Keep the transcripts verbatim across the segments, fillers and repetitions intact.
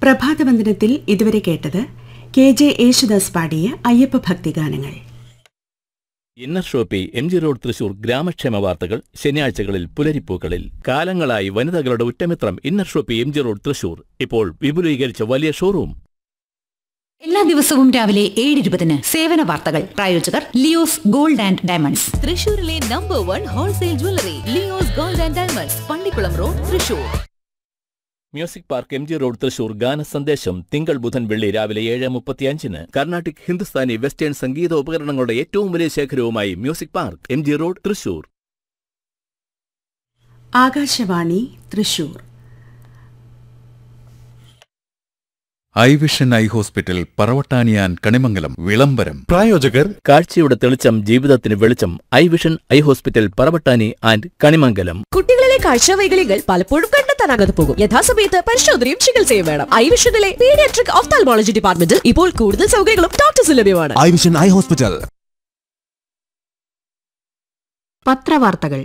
പ്രഭാതവന്ദനത്തിൽ ഇതുവരെ കേട്ടത് K J Yesudas പാടിയ Ayyappa ഭക്തിഗാനങ്ങൾ. Inner Shopee M G road Thrissur ഗ്രാമക്ഷേമ വാർത്തകൾ ശനിയാഴ്ചകളിൽ പുലരിപ്പൂക്കളിൽ. കാലങ്ങളായി വനിതകളുടെ ഉറ്റമിത്രം inner Shopee M G road Thrissur. ഇപ്പോൾ വിപുലീകരിച്ച വലിയ ഷോറൂം. എല്ലാ ദിവസവും രാവിലെ ഏഴ് ഇരുപതിന് സേവന വാർത്തകൾ. പ്രായോജകർ ലിയോസ് ഗോൾഡ് ആൻഡ് ഡയമണ്ട്സ്, തൃശൂരിലെ number one wholesale jewellery Leo's gold and diamonds, Pallikkulam road, Thrissur. Music park M G road Thrissur ഗാന സന്ദേശം തിങ്കൾ ബുധൻ വെള്ളി രാവിലെ ഏഴ് മുപ്പത്തിയഞ്ചിന്. കർണാട്ടിക്, ഹിന്ദുസ്ഥാനി, വെസ്റ്റേൺ സംഗീത ഉപകരണങ്ങളുടെ ഏറ്റവും വലിയ ശേഖരവുമായി music park M G road Thrissur. Akashvani Thrissur. I vision eye hospital പറവട്ടാനിയാൻ Kanimangalam വിളംബരം. പ്രായോജകർ കാഴ്ചയുടെ തെളിച്ചം ജീവിതത്തിന് വെളിച്ചം. I vision eye hospital Paravattani and Kanimangalam. കുട്ടികളിലെ കാഴ്ചവൈകല്യങ്ങൾ പലപ്പോഴും കണ്ടെത്താനാകാതെ പോകും. യഥാസമയത്ത് പരിശോധനയും ചികിത്സയും വേണം. ഐ വിഷനിലെ പീഡിയാട്രിക് ഓഫ്താൽമോളജി ഡിപ്പാർട്ട്മെന്റിൽ ഇപ്പോൾ കൂടുതൽ സൗകര്യങ്ങളും ഡോക്ടേഴ്സ് ലഭ്യമാണ്. I vision eye hospital. പത്രവാർത്തകൾ.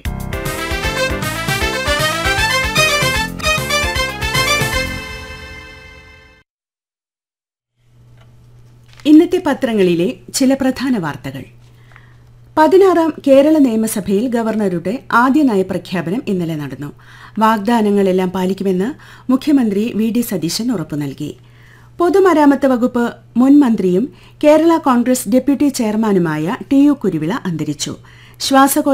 ഇന്നത്തെ പത്രങ്ങളിലെ ചില പ്രധാന വാർത്തകൾ. പതിനാറാം കേരള നിയമസഭയിൽ ഗവർണറുടെ ആദ്യ നയപ്രഖ്യാപനം ഇന്നലെ നടന്നു. വാഗ്ദാനങ്ങളെല്ലാം പാലിക്കുമെന്ന് മുഖ്യമന്ത്രി വി ഡി സതീശൻ ഉറപ്പു നൽകി. പൊതുമരാമത്ത് വകുപ്പ് മുൻ മന്ത്രിയും കേരള കോൺഗ്രസ് ഡെപ്യൂട്ടി ചെയർമാനുമായ ടി യു കുരുവിള അന്തരിച്ചു. ശ്വാസകോശ